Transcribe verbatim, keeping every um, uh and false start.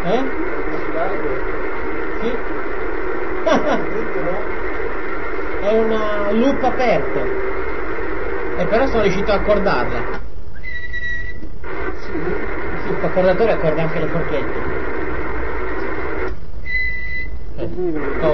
Eh? Sì? È una loop aperto. E però sono riuscito a accordarla. Sì, il accordatore accorda anche le forchette. Eh.